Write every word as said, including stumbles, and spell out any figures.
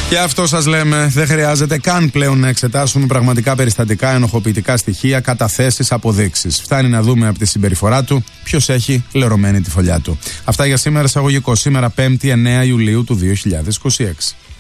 Και αυτό σας λέμε, δεν χρειάζεται καν πλέον να εξετάσουμε πραγματικά περιστατικά, ενοχοποιητικά στοιχεία, καταθέσεις, αποδείξεις. Φτάνει να δούμε από τη συμπεριφορά του ποιος έχει λερωμένη τη φωλιά του. Αυτά για σήμερα εισαγωγικό. Σήμερα πέμπτη εννέα Ιουλίου του δύο χιλιάδες είκοσι έξι.